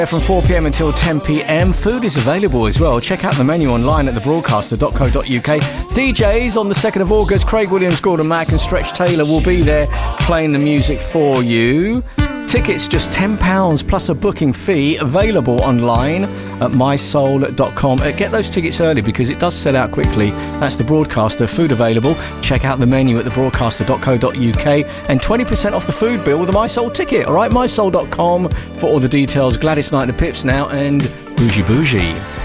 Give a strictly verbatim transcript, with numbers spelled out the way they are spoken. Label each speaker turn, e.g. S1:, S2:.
S1: From four p.m. until ten p.m. Food is available as well. Check out the menu online at the broadcaster dot co dot uk. D Js on the second of August, Craig Williams, Gordon Mack and Stretch Taylor will be there playing the music for you. Tickets just ten pounds plus a booking fee, available online at my soul dot com. Get those tickets early because it does sell out quickly. That's the broadcaster. Food available. Check out the menu at the broadcaster dot co dot uk and twenty percent off the food bill with a My Soul ticket. All right, my soul dot com for all the details. Gladys Knight, the Pips now, and Bougie Bougie.